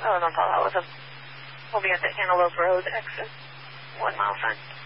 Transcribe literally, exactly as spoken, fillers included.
I was on Paul Hollis. We'll be at the Antelope Road exit, one mile front.